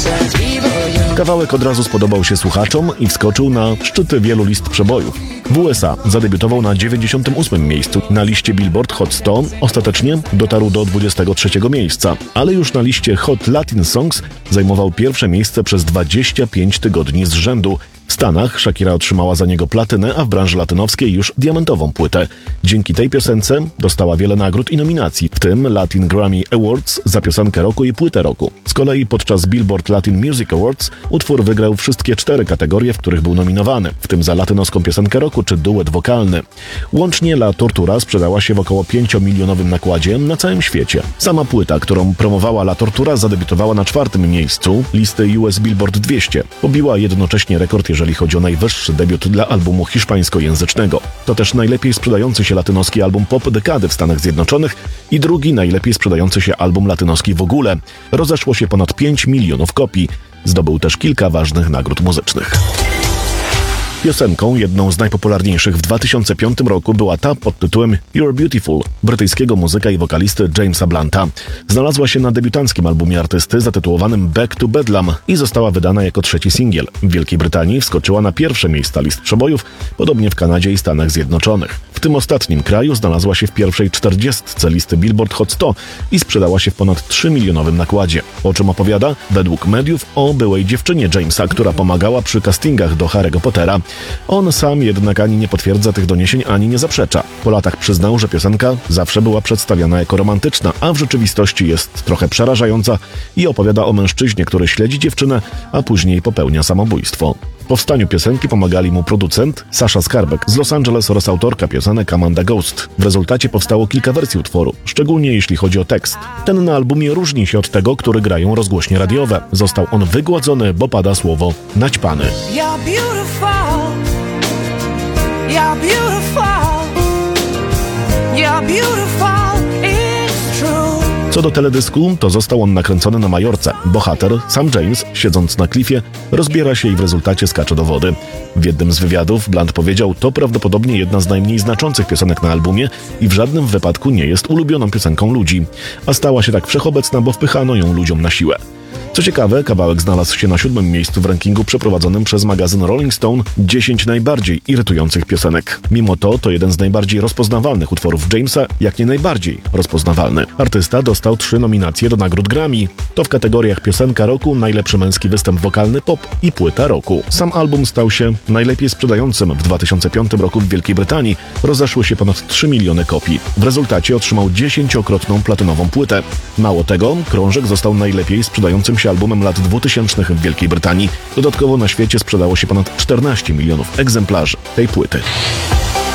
Kawałek od razu spodobał się słuchaczom i wskoczył na szczyty wielu list przebojów. W USA zadebiutował na 98. miejscu na liście Billboard Hot 100, ostatecznie dotarł do 23. miejsca, ale już na liście Hot Latin Songs zajmował pierwsze miejsce przez 25 tygodni z rzędu. W Stanach Shakira otrzymała za niego platynę, a w branży latynoskiej już diamentową płytę. Dzięki tej piosence dostała wiele nagród i nominacji, w tym Latin Grammy Awards za piosenkę roku i płytę roku. Z kolei podczas Billboard Latin Music Awards utwór wygrał wszystkie 4 kategorie, w których był nominowany, w tym za latynoską piosenkę roku czy duet wokalny. Łącznie La Tortura sprzedała się w około 5-milionowym nakładzie na całym świecie. Sama płyta, którą promowała La Tortura, zadebiutowała na 4. miejscu listy US Billboard 200. Pobiła jednocześnie rekord, jeżeli chodzi o najwyższy debiut dla albumu hiszpańskojęzycznego. To też najlepiej sprzedający się latynoski album pop dekady w Stanach Zjednoczonych i drugi najlepiej sprzedający się album latynoski w ogóle. Rozeszło się ponad 5 milionów kopii. Zdobył też kilka ważnych nagród muzycznych. Piosenką, jedną z najpopularniejszych w 2005 roku, była ta pod tytułem You're Beautiful brytyjskiego muzyka i wokalisty Jamesa Blunta. Znalazła się na debiutanckim albumie artysty zatytułowanym Back to Bedlam i została wydana jako 3. singiel. W Wielkiej Brytanii wskoczyła na pierwsze miejsca list przebojów, podobnie w Kanadzie i Stanach Zjednoczonych. W tym ostatnim kraju znalazła się w pierwszej 40 listy Billboard Hot 100 i sprzedała się w ponad 3-milionowym nakładzie. O czym opowiada? Według mediów o byłej dziewczynie Jamesa, która pomagała przy castingach do Harry'ego Pottera. On sam jednak ani nie potwierdza tych doniesień, ani nie zaprzecza. Po latach przyznał, że piosenka zawsze była przedstawiana jako romantyczna, a w rzeczywistości jest trochę przerażająca i opowiada o mężczyźnie, który śledzi dziewczynę, a później popełnia samobójstwo. W powstaniu piosenki pomagali mu producent Sasha Skarbek z Los Angeles oraz autorka piosenek Amanda Ghost. W rezultacie powstało kilka wersji utworu, szczególnie jeśli chodzi o tekst. Ten na albumie różni się od tego, który grają rozgłośnie radiowe. Został on wygładzony, bo pada słowo naćpany. You're beautiful. You're beautiful. You're beautiful. It's true. Co do teledysku, to został on nakręcony na Majorce. Bohater, Sam James, siedząc na klifie, rozbiera się i w rezultacie skacze do wody. W jednym z wywiadów Blunt powiedział, to prawdopodobnie jedna z najmniej znaczących piosenek na albumie i w żadnym wypadku nie jest ulubioną piosenką ludzi. A stała się tak wszechobecna, bo wpychano ją ludziom na siłę. Co ciekawe, kawałek znalazł się na 7. miejscu w rankingu przeprowadzonym przez magazyn Rolling Stone 10 najbardziej irytujących piosenek. Mimo to jeden z najbardziej rozpoznawalnych utworów Jamesa, jak nie najbardziej rozpoznawalny. Artysta dostał 3 nominacje do nagród Grammy. To w kategoriach piosenka roku, najlepszy męski występ wokalny, pop i płyta roku. Sam album stał się najlepiej sprzedającym w 2005 roku w Wielkiej Brytanii. Rozeszły się ponad 3 miliony kopii. W rezultacie otrzymał 10-krotną platynową płytę. Mało tego, krążek został najlepiej sprzedającym się albumem lat 2000 w Wielkiej Brytanii. Dodatkowo na świecie sprzedało się ponad 14 milionów egzemplarzy tej płyty.